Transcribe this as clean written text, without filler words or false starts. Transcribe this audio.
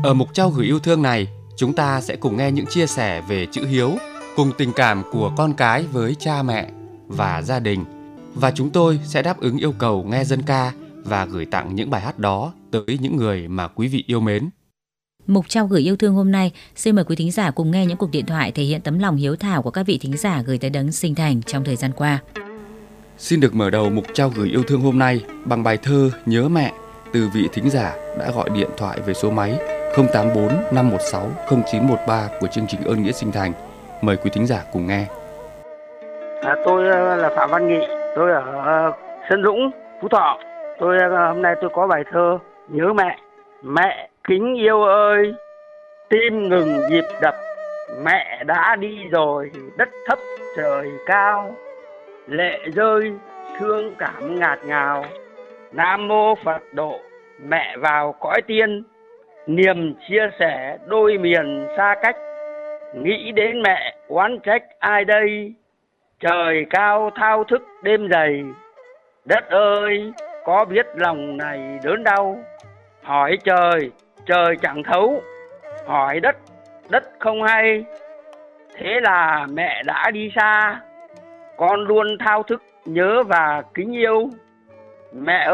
Ở mục trao gửi yêu thương này, chúng ta sẽ cùng nghe những chia sẻ về chữ hiếu, cùng tình cảm của con cái với cha mẹ và gia đình. Và chúng tôi sẽ đáp ứng yêu cầu nghe dân ca và gửi tặng những bài hát đó tới những người mà quý vị yêu mến. Mục trao gửi yêu thương hôm nay, xin mời quý thính giả cùng nghe những cuộc điện thoại thể hiện tấm lòng hiếu thảo của các vị thính giả gửi tới Đấng Sinh Thành trong thời gian qua. Xin được mở đầu mục trao gửi yêu thương hôm nay bằng bài thơ Nhớ Mẹ từ vị thính giả đã gọi điện thoại về số máy 084 516 0913 của chương trình Ơn Nghĩa Sinh Thành. Mời quý thính giả cùng nghe. Tôi là Phạm Văn Nghị, tôi ở Sơn Dũng, Phú Thọ. Hôm nay tôi có bài thơ Nhớ Mẹ. Mẹ kính yêu ơi, tim ngừng nhịp đập, mẹ đã đi rồi, đất thấp trời cao, lệ rơi thương cảm ngạt ngào. Nam mô Phật độ, mẹ vào cõi tiên, niềm chia sẻ đôi miền xa cách. Nghĩ đến mẹ oán trách ai đây, trời cao thao thức đêm dày. Đất ơi, có biết lòng này đớn đau, hỏi trời, trời chẳng thấu, hỏi đất, đất không hay. Thế là mẹ đã đi xa, con luôn thao thức nhớ và kính yêu. Mẹ